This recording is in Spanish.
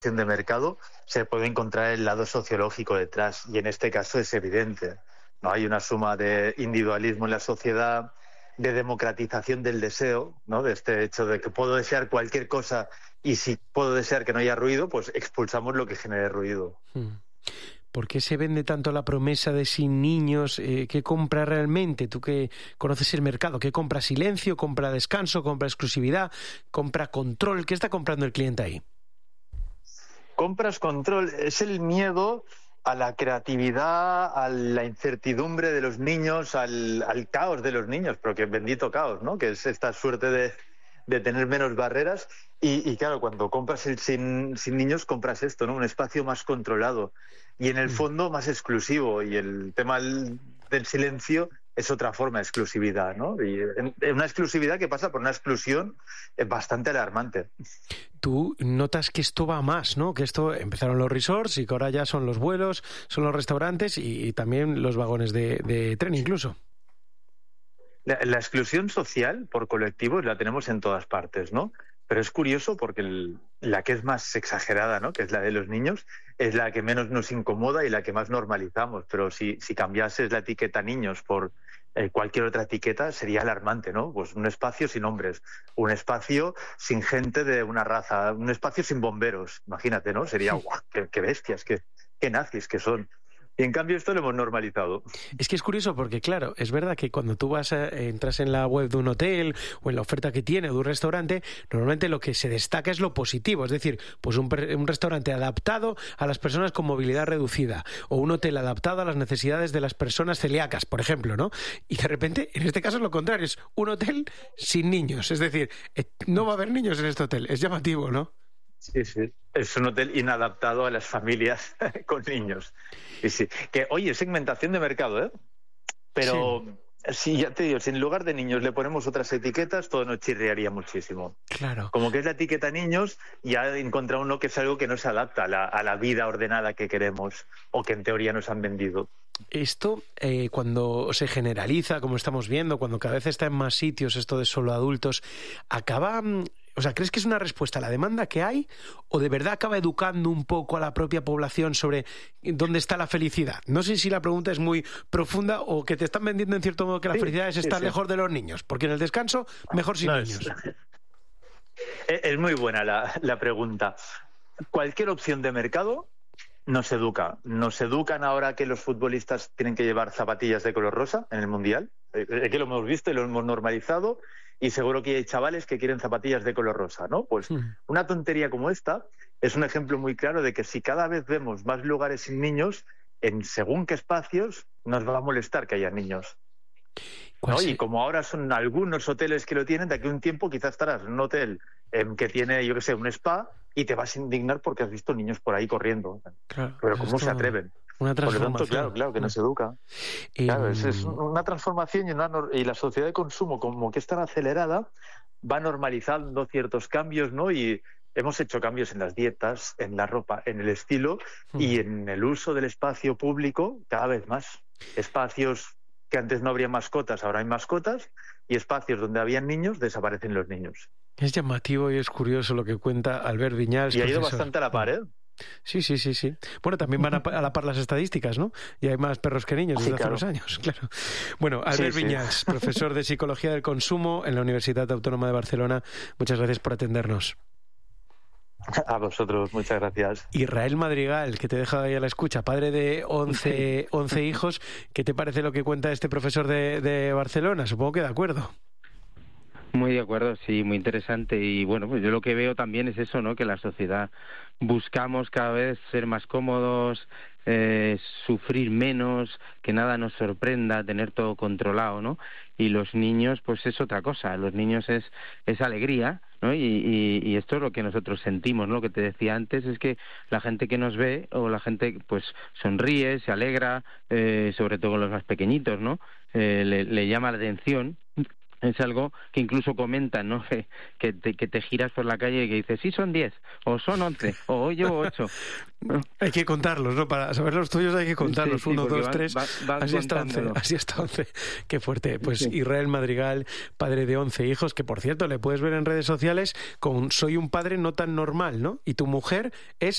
de mercado, se puede encontrar el lado sociológico detrás, y en este caso es evidente, ¿no? Hay una suma de individualismo en la sociedad, de democratización del deseo, ¿no? De este hecho de que puedo desear cualquier cosa, y si puedo desear que no haya ruido, pues expulsamos lo que genere ruido. ¿Por qué se vende tanto la promesa de sin niños? ¿Qué compra realmente? Tú que conoces el mercado, ¿qué compra? ¿Silencio? ¿Compra descanso? ¿Compra exclusividad? ¿Compra control? ¿Qué está comprando el cliente ahí? Compras control, es el miedo a la creatividad, a la incertidumbre de los niños, al caos de los niños, pero que bendito caos, ¿no? Que es esta suerte de tener menos barreras. Y claro, cuando compras el sin niños, compras esto, ¿no? Un espacio más controlado y en el fondo más exclusivo. Y el tema del silencio es otra forma de exclusividad, ¿no? Y una exclusividad que pasa por una exclusión bastante alarmante. Tú notas que esto va más, ¿no? Que esto empezaron los resorts y que ahora ya son los vuelos, son los restaurantes y también los vagones de tren incluso. La exclusión social por colectivos la tenemos en todas partes, ¿no? Pero es curioso porque la que es más exagerada, ¿no? Que es la de los niños, es la que menos nos incomoda y la que más normalizamos. Pero si cambiases la etiqueta niños por cualquier otra etiqueta, sería alarmante, ¿no? Pues un espacio sin hombres, un espacio sin gente de una raza, un espacio sin bomberos. Imagínate, ¿no? Sería, ¡guau! ¡Qué bestias! ¡Qué nazis que son! Y en cambio esto lo hemos normalizado. Es que es curioso porque, claro, es verdad que cuando tú entras en la web de un hotel o en la oferta que tiene o de un restaurante, normalmente lo que se destaca es lo positivo, es decir, pues un restaurante adaptado a las personas con movilidad reducida o un hotel adaptado a las necesidades de las personas celíacas, por ejemplo, ¿no? Y de repente, en este caso es lo contrario, es un hotel sin niños, es decir, no va a haber niños en este hotel, es llamativo, ¿no? Sí, sí. Es un hotel inadaptado a las familias con niños. Y sí. Que, oye, segmentación de mercado, ¿eh? Pero sí, ya te digo, si en lugar de niños le ponemos otras etiquetas, todo nos chirriaría muchísimo. Claro. Como que es la etiqueta niños, ya encontrado uno que es algo que no se adapta a la vida ordenada que queremos o que en teoría nos han vendido. Esto, cuando se generaliza, como estamos viendo, cuando cada vez está en más sitios esto de solo adultos, acaba... O sea, ¿crees que es una respuesta a la demanda que hay o de verdad acaba educando un poco a la propia población sobre dónde está la felicidad? No sé si la pregunta es muy profunda o que te están vendiendo en cierto modo que la felicidad es estar lejos de los niños, porque en el descanso mejor sin niños. Es muy buena la pregunta. Cualquier opción de mercado nos educa. Nos educan ahora que los futbolistas tienen que llevar zapatillas de color rosa en el Mundial. Que lo hemos visto y lo hemos normalizado. Y seguro que hay chavales que quieren zapatillas de color rosa, ¿no? Pues una tontería como esta es un ejemplo muy claro de que si cada vez vemos más lugares sin niños, en según qué espacios nos va a molestar que haya niños, ¿no? Y como ahora son algunos hoteles que lo tienen, de aquí a un tiempo quizás estarás en un hotel que tiene, yo qué sé, un spa y te vas a indignar porque has visto niños por ahí corriendo. Claro, pero ¿cómo se atreven? Una transformación. Por lo tanto, claro, que nos educa. Claro, es una transformación y la sociedad de consumo, como que es tan acelerada, va normalizando ciertos cambios, ¿no? Y hemos hecho cambios en las dietas, en la ropa, en el estilo y en el uso del espacio público cada vez más. Espacios que antes no habría mascotas, ahora hay mascotas, y espacios donde habían niños, desaparecen los niños. Es llamativo y es curioso lo que cuenta Albert Viñals. Y ha ido bastante a la par, ¿eh? Sí. Bueno, también van a la par las estadísticas, ¿no? Y hay más perros que niños desde hace unos años, claro. Bueno, Albert Viñals, profesor de Psicología del Consumo en la Universidad Autónoma de Barcelona. Muchas gracias por atendernos. A vosotros, muchas gracias. Israel Madrigal, que te deja ahí a la escucha, padre de 11 hijos. ¿Qué te parece lo que cuenta este profesor de Barcelona? Supongo que de acuerdo. Muy de acuerdo, sí, muy interesante. Y bueno, pues yo lo que veo también es eso, ¿no? Que la sociedad buscamos cada vez ser más cómodos, sufrir menos, que nada nos sorprenda, tener todo controlado, ¿no? Y los niños, pues es otra cosa. Los niños es alegría, ¿no? Y esto es lo que nosotros sentimos, ¿no? Lo que te decía antes es que la gente que nos ve o la gente pues sonríe, se alegra, sobre todo los más pequeñitos, ¿no? Le llama la atención. Es algo que incluso comentan, ¿no? Que te giras por la calle y que dices, sí, son 10, o son 11, o hoy llevo 8. ¿No? Hay que contarlos, ¿no? Para saber los tuyos hay que contarlos. Sí, 1, 2, vas 3, así hasta 11. Así hasta 11. Qué fuerte. Pues sí. Israel Madrigal, padre de 11 hijos, que por cierto le puedes ver en redes sociales con Soy un padre no tan normal, ¿no? Y tu mujer es